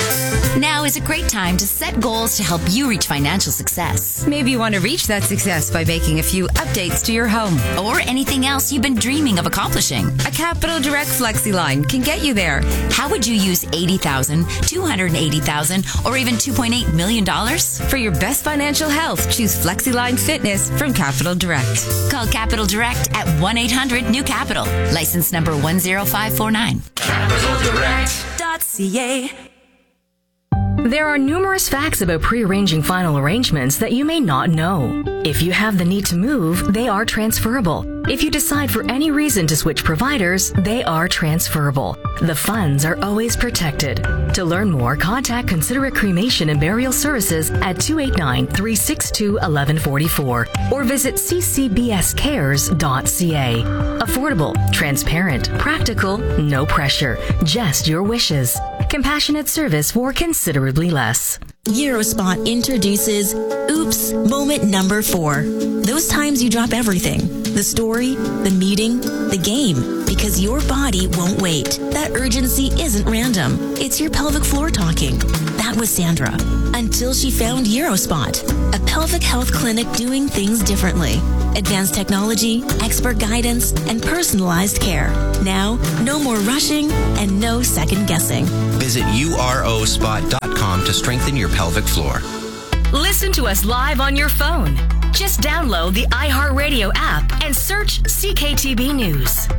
Now is a great time to set goals to help you reach financial success. Maybe you want to reach that success by making a few updates to your home. Or anything else you've been dreaming of accomplishing. A Capital Direct FlexiLine can get you there. How would you use eighty thousand dollars, two hundred eighty thousand dollars, or even two point eight million dollars? For your best financial health, choose FlexiLine Fitness from Capital Direct. Call Capital Direct at one eight hundred new capital. License number one zero five four nine. capital direct dot c a. There are numerous facts about pre-arranging final arrangements that you may not know. If you have the need to move, they are transferable. If you decide for any reason to switch providers, they are transferable. The funds are always protected. To learn more, contact Considerate Cremation and Burial Services at two eight nine, three six two, one one four four or visit c c b s cares dot c a. Affordable, transparent, practical, no pressure, just your wishes. Compassionate service for considerably less. Eurospot introduces Oops Moment Number Four. Those times you drop everything. The story, the meeting, the game. Because your body won't wait. That urgency isn't random. It's your pelvic floor talking. That was Sandra. Until she found Eurospot, a pelvic health clinic doing things differently. Advanced technology, expert guidance, and personalized care. Now, no more rushing and no second guessing. Visit u r o spot dot com to strengthen your pelvic floor. Listen to us live on your phone. Just download the iHeartRadio app and search C K T B News.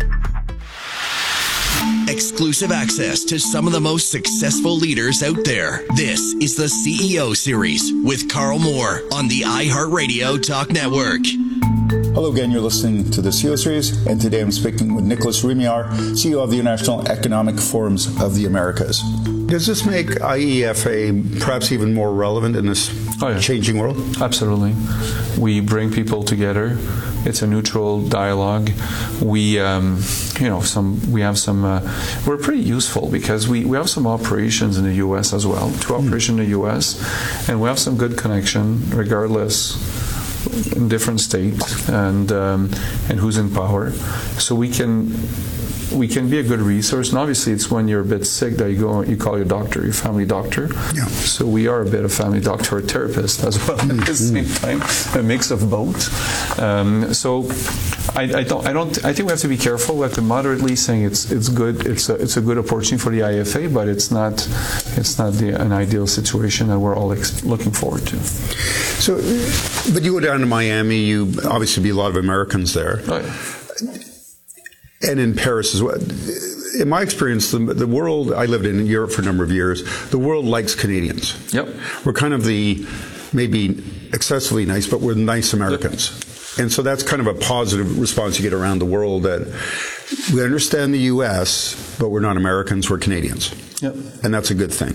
Exclusive access to some of the most successful leaders out there. This is the C E O Series with Carl Moore on the iHeartRadio Talk Network. Hello again, you're listening to the C E O Series, and today I'm speaking with Nicholas Rémillard, C E O of the International Economic Forums of the Americas. Does this make I E F A perhaps even more relevant in this oh, yeah. changing world? Absolutely. We bring people together. It's a neutral dialogue. We, um, you know, some we have some. Uh, we're pretty useful because we, we have some operations in the U S as well. Two operations in the U S, and we have some good connection, regardless in different states and um, and who's in power. So we can. We can be a good resource, and obviously it's when you're a bit sick that you go, you call your doctor, your family doctor. Yeah. So we are a bit of family doctor or therapist as well mm-hmm. at the same time, a mix of both. Um, so I, I don't, I don't, I think we have to be careful. We have to moderately saying it's it's good, it's a, it's a good opportunity for the I F A, but it's not, it's not the, an ideal situation that we're all ex- looking forward to. So, but you go down to Miami, you obviously be a lot of Americans there. Oh, yeah. And in Paris as well. In my experience, the, the world, I lived in Europe for a number of years, the world likes Canadians. Yep. We're kind of the, maybe excessively nice, but we're nice Americans. Yep. And so that's kind of a positive response you get around the world, that we understand the U S, but we're not Americans, we're Canadians. Yep. And that's a good thing.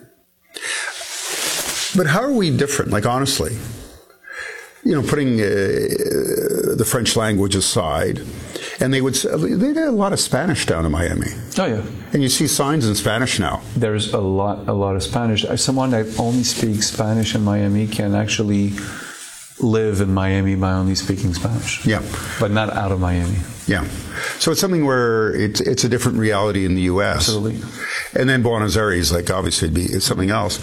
But how are we different, like honestly? You know, putting uh, the French language aside, and they would they did a lot of Spanish down in Miami. Oh yeah, and you see signs in Spanish now. There's a lot, a lot of Spanish. Someone that only speaks Spanish in Miami can actually live in Miami by only speaking Spanish. Yeah, but not out of Miami. Yeah, so it's something where it's it's a different reality in the U S. Absolutely. And then Buenos Aires, like obviously, it'd be it's something else.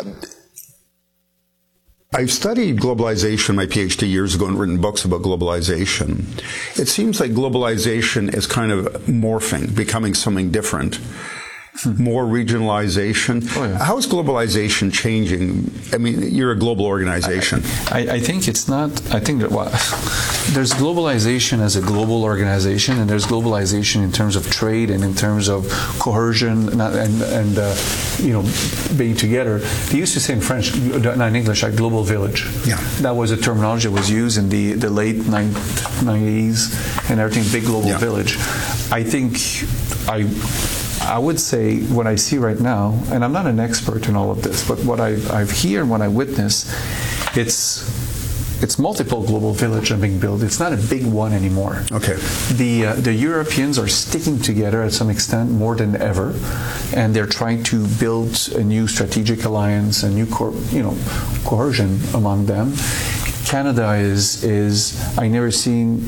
I've studied globalization, my PhD years ago, and written books about globalization. It seems like globalization is kind of morphing, becoming something different. More regionalization. Oh, yeah. How is globalization changing? I mean, you're a global organization. I, I, I think it's not, I think that well, there's globalization as a global organization, and there's globalization in terms of trade and in terms of coercion and, and, and uh, you know, being together. They used to say in French, not in English, like global village. Yeah. That was a terminology that was used in the, the late nineties and everything, big global yeah. village. I think I... I would say what I see right now, and I'm not an expert in all of this, but what I, I've heard and what I witness, it's it's multiple global villages being built. It's not a big one anymore. Okay. The uh, the Europeans are sticking together at some extent more than ever, and they're trying to build a new strategic alliance, a new co- you know cohesion among them. Canada is is I never seen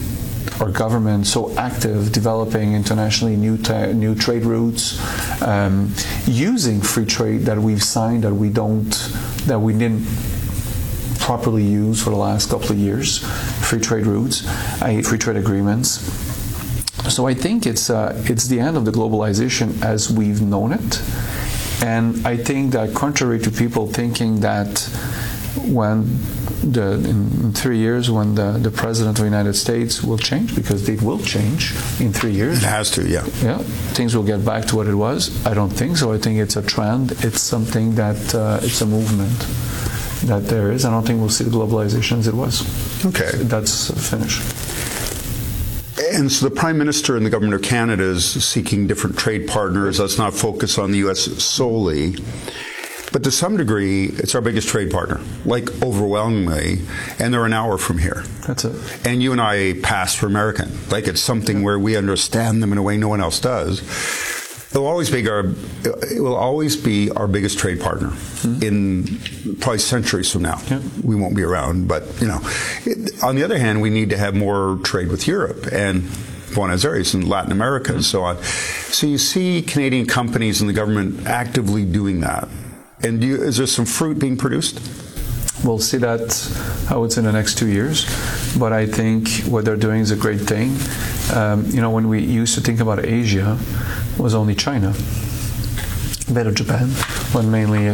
our government so active developing internationally new ta- new trade routes, um, using free trade that we've signed that we don't, that we didn't properly use for the last couple of years, free trade routes, uh, free trade agreements. So I think it's uh, it's the end of the globalization as we've known it. And I think that contrary to people thinking that when the, in three years, when the, the President of the United States will change, because it will change in three years. It has to, yeah. Yeah, things will get back to what it was. I don't think so. I think it's a trend. It's something that, uh, it's a movement that there is. I don't think we'll see the globalization as it was. Okay. That's finished. And so the Prime Minister and the Government of Canada is seeking different trade partners. Let's not focus on the U S solely. But to some degree, it's our biggest trade partner, like overwhelmingly, and they're an hour from here. That's it. And you and I pass for American. Like it's something yeah. where we understand them in a way no one else does. It will always be our, it will always be our biggest trade partner mm-hmm. in probably centuries from now. Yeah. We won't be around, but you know. It, on the other hand, we need to have more trade with Europe and Buenos Aires and Latin America mm-hmm. and so on. So you see Canadian companies and the government actively doing that. And do you, is there some fruit being produced? We'll see that how it's in the next two years. But I think what they're doing is a great thing. Um, you know, when we used to think about Asia, it was only China, a bit of Japan, but mainly